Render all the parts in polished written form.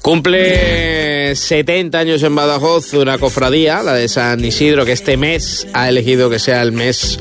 Cumple 70 años en Badajoz una cofradía, la de San Isidro, que este mes ha elegido que sea el mes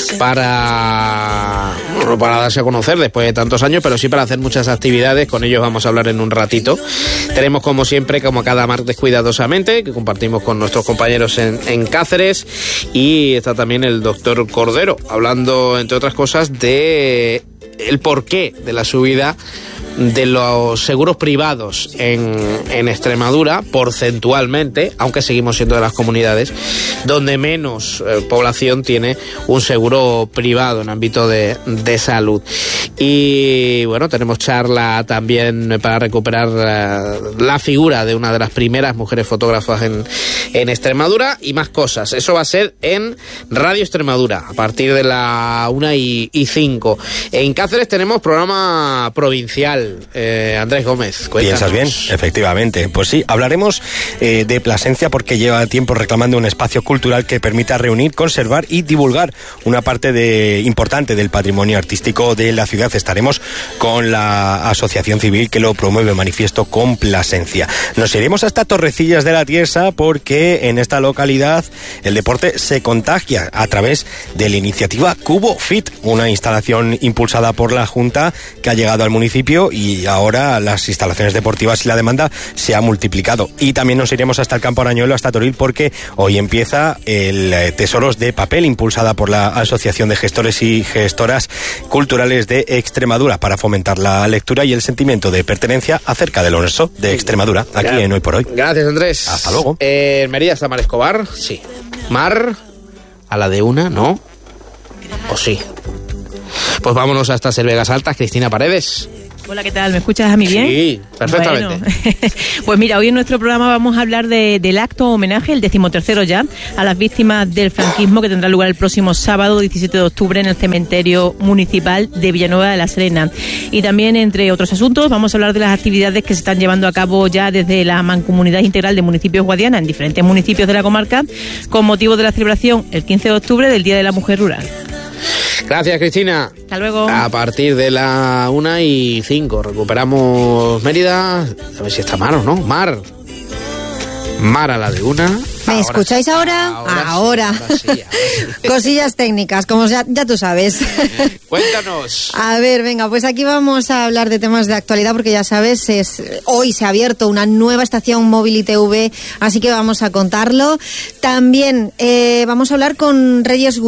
para darse a conocer después de tantos años, pero sí para hacer muchas actividades. Con ellos vamos a hablar en un ratito. Tenemos, como siempre, como cada martes, Cuidadosamente, que compartimos con nuestros compañeros en Cáceres, y está también el doctor Cordero, hablando, entre otras cosas, de el porqué de la subida de los seguros privados en Extremadura, porcentualmente, aunque seguimos siendo de las comunidades donde menos población tiene un seguro privado en ámbito de salud. Y bueno, tenemos charla también para recuperar la figura de una de las primeras mujeres fotógrafas en Extremadura, y más cosas. Eso va a ser en Radio Extremadura a partir de la 1:05. En Cáceres tenemos programa provincial. Andrés Gómez, cuéntanos. ¿Piensas bien? Efectivamente. Pues sí, hablaremos de Plasencia, porque lleva tiempo reclamando un espacio cultural que permita reunir, conservar y divulgar una parte importante del patrimonio artístico de la ciudad. Estaremos con la asociación civil que lo promueve, Manifiesto con Plasencia. Nos iremos hasta Torrecillas de la Tiesa, porque en esta localidad el deporte se contagia a través de la iniciativa Cubo Fit, una instalación impulsada por la Junta que ha llegado al municipio, y ahora las instalaciones deportivas y la demanda se ha multiplicado. Y también nos iremos hasta el Campo Arañuelo, hasta Toril, porque hoy empieza el Tesoros de Papel, impulsada por la Asociación de Gestores y Gestoras Culturales de Extremadura, para fomentar la lectura y el sentimiento de pertenencia acerca del universo de Extremadura, aquí en Hoy por Hoy. Gracias, Andrés. Hasta luego. En Mérida está Mar Escobar, sí. Mar, a la de una, ¿no? ¿O sí? Pues vámonos hasta Cervegas Altas. Cristina Paredes. Hola, ¿qué tal? ¿Me escuchas a mí bien? Sí, perfectamente. Bueno, pues mira, hoy en nuestro programa vamos a hablar del acto homenaje, el 13º ya, a las víctimas del franquismo, que tendrá lugar el próximo sábado 17 de octubre en el cementerio municipal de Villanueva de la Serena. Y también, entre otros asuntos, vamos a hablar de las actividades que se están llevando a cabo ya desde la Mancomunidad Integral de Municipios Guadiana en diferentes municipios de la comarca, con motivo de la celebración el 15 de octubre del Día de la Mujer Rural. Gracias, Cristina. Hasta luego. A partir de la 1:05 recuperamos Mérida. A ver si está Mar o no. Mar a la de una. ¿Me escucháis ahora? Ahora sí. Cosillas técnicas, como ya tú sabes. Cuéntanos. A ver, venga, pues aquí vamos a hablar de temas de actualidad, porque ya sabes, hoy se ha abierto una nueva estación móvil ITV, así que vamos a contarlo. También vamos a hablar con Reyes